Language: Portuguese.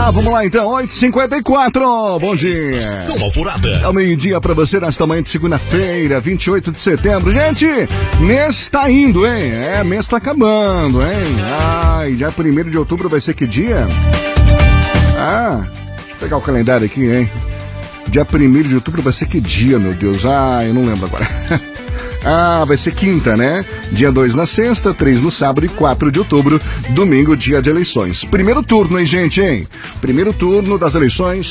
Vamos lá então, 8h54, bom dia. São Alvorada. É o meio-dia pra você nesta manhã de segunda-feira, 28 de setembro. Gente, mês tá indo, hein? Mês tá acabando, hein? Ai, já 1º de outubro vai ser que dia? Vou pegar o calendário aqui, hein? Dia 1º de outubro vai ser que dia, meu Deus? Eu não lembro agora. Vai ser quinta, né? Dia 2 na sexta, 3 no sábado e 4 de outubro, domingo, dia de eleições. Primeiro turno, hein, gente, hein? Primeiro turno das eleições